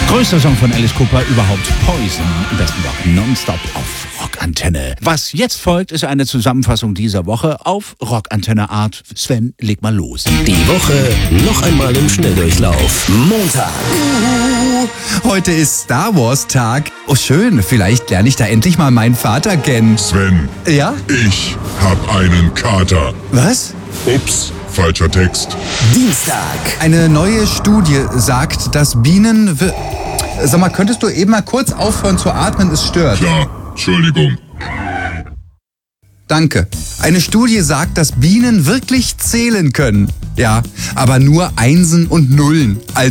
Größter Song von Alice Cooper überhaupt, Poison, im besten Rock nonstop auf Rockantenne. Was jetzt folgt, ist eine Zusammenfassung dieser Woche auf Rockantenne Art. Sven, leg mal los. Die Woche noch einmal im Schnelldurchlauf. Montag. Heute ist Star Wars Tag. Oh schön, vielleicht lerne ich da endlich mal meinen Vater kennen. Sven, Ja? ich hab einen Kater. Was? Ups, falscher Text. Dienstag. Eine neue Studie sagt, dass Bienen... Sag mal, könntest du eben mal kurz aufhören zu atmen? Es stört. Klar, Entschuldigung. Danke. Eine Studie sagt, dass Bienen wirklich zählen können. Ja, aber nur Einsen und Nullen. Also